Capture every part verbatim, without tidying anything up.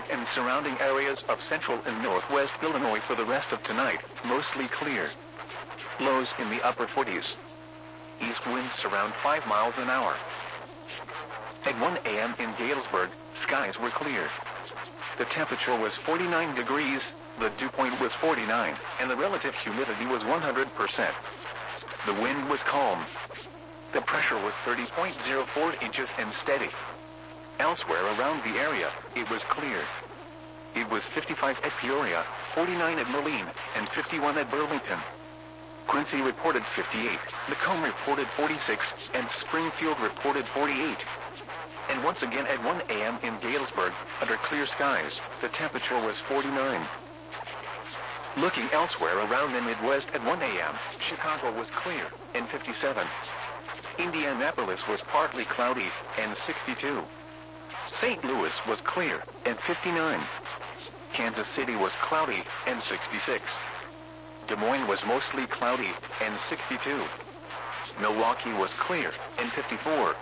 Galesburg and surrounding areas of central and northwest Illinois for the rest of tonight, mostly clear. Lows in the upper forties. East winds around five miles an hour. At one a m in Galesburg, skies were clear. The temperature was forty-nine degrees, the dew point was forty-nine, and the relative humidity was one hundred percent. The wind was calm. The pressure was thirty point zero four inches and steady. Elsewhere around the area, it was clear. It was fifty-five at Peoria, forty-nine at Moline, and fifty-one at Burlington. Quincy reported fifty-eight, Macomb reported forty-six, and Springfield reported forty-eight. And once again at one a m in Galesburg, under clear skies, the temperature was forty-nine. Looking elsewhere around the Midwest at one a m, Chicago was clear, and fifty-seven. Indianapolis was partly cloudy, and sixty-two. Saint Louis was clear, and fifty-nine. Kansas City was cloudy, and sixty-six. Des Moines was mostly cloudy, and sixty-two. Milwaukee was clear, and fifty-four.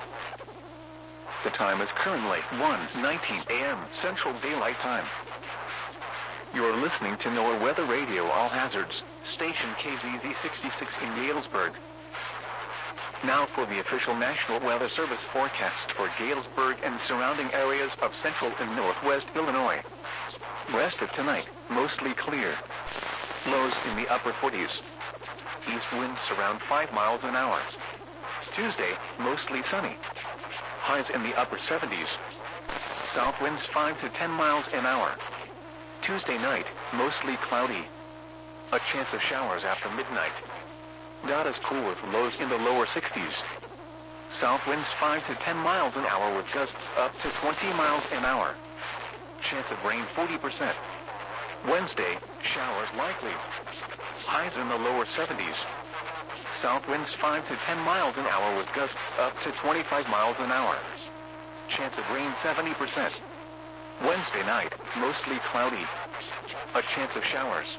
The time is currently one nineteen a m Central Daylight Time. You're listening to NOAA Weather Radio All Hazards, station K Z Z sixty-six in Galesburg. Now for the official National Weather Service forecast for Galesburg and surrounding areas of central and northwest Illinois. Rest of tonight, mostly clear. Lows in the upper forties. East winds around five miles an hour. Tuesday, mostly sunny. Highs in the upper seventies. South winds five to ten miles an hour. Tuesday night, mostly cloudy. A chance of showers after midnight. Not as cool with lows in the lower sixties. South winds five to ten miles an hour with gusts up to twenty miles an hour. Chance of rain forty percent. Wednesday, showers likely. Highs in the lower seventies. South winds five to ten miles an hour with gusts up to twenty-five miles an hour. Chance of rain seventy percent. Wednesday night, mostly cloudy. A chance of showers.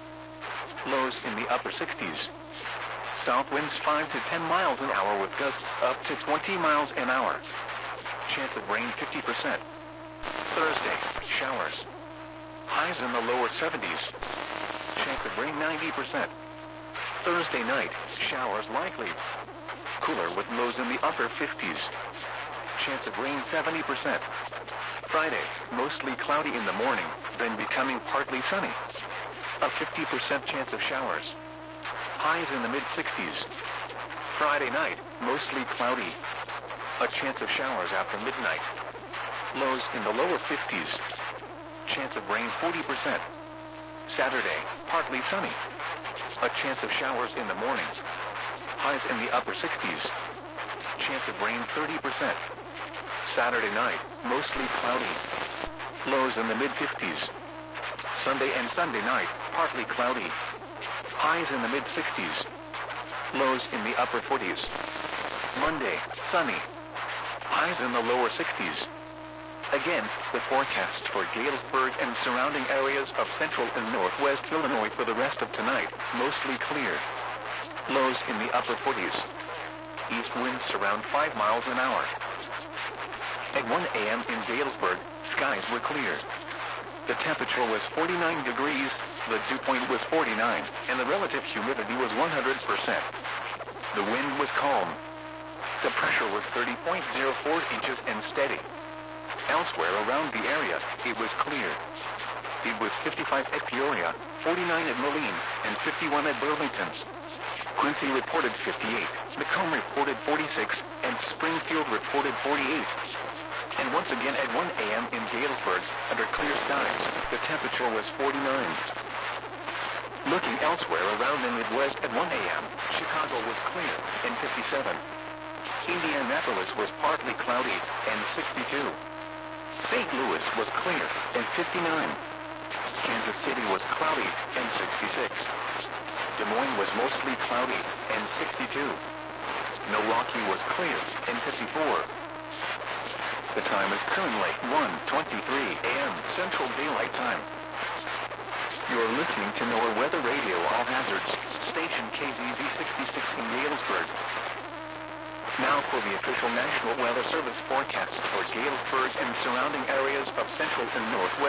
Lows in the upper sixties. South winds five to ten miles an hour with gusts up to twenty miles an hour. Chance of rain fifty percent. Thursday, showers. Highs in the lower seventies. Chance of rain ninety percent. Thursday night, showers likely. Cooler with lows in the upper fifties. Chance of rain seventy percent. Friday, mostly cloudy in the morning, then becoming partly sunny. A fifty percent chance of showers. Highs in the mid-sixties. Friday night, mostly cloudy. A chance of showers after midnight. Lows in the lower fifties. Chance of rain forty percent. Saturday, partly sunny. A chance of showers in the morning. Highs in the upper sixties. Chance of rain thirty percent. Saturday night, mostly cloudy. Lows in the mid-fifties. Sunday and Sunday night, partly cloudy. Highs in the mid-sixties. Lows in the upper forties. Monday, sunny. Highs in the lower sixties. Again, the forecast for Galesburg and surrounding areas of central and northwest Illinois for the rest of tonight, mostly clear. Lows in the upper forties. East winds around five miles an hour. At one a m in Galesburg, skies were clear. The temperature was forty-nine degrees, the dew point was forty-nine, and the relative humidity was one hundred percent. The wind was calm. The pressure was thirty point zero four inches and steady. Elsewhere around the area, it was clear. It was fifty-five at Peoria, forty-nine at Moline, and fifty-one at Burlington. Quincy reported fifty-eight, Macomb reported forty-six, and Springfield reported forty-eight. And once again at one a m in Galesburg, under clear skies, the temperature was forty-nine. Looking elsewhere around the Midwest at one a m, Chicago was clear, and fifty-seven. Indianapolis was partly cloudy, and sixty-two. Saint Louis was clear, and fifty-nine. Kansas City was cloudy, and sixty-six. Des Moines was mostly cloudy, and sixty-two. Milwaukee was clear, and fifty-four. The time is currently one twenty-three a m Central Daylight Time. You're listening to NOAA Weather Radio All Hazards, station K Z Z sixty-six in Galesburg. Now for the official National Weather Service forecast for Galesburg and surrounding areas of central and northwest